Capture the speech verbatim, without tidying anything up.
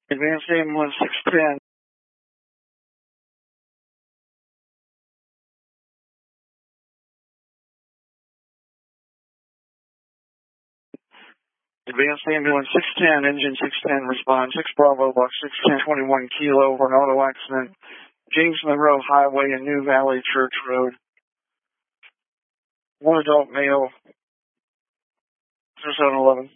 Advanced A M one six ten. Advanced Ambulance six ten, engine six ten, respond six Bravo, Box six ten, twenty-one Kilo for an auto accident. James Monroe Highway in New Valley Church Road. One adult male, zero seven eleven.